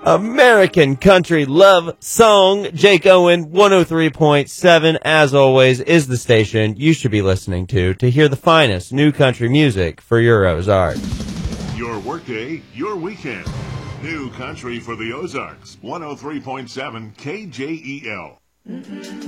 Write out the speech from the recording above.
American Country Love Song. Jake Owen, 103.7, as always, is the station you should be listening to hear the finest new country music for your Ozarks. Your workday, your weekend. New country for the Ozarks, 103.7 KJEL.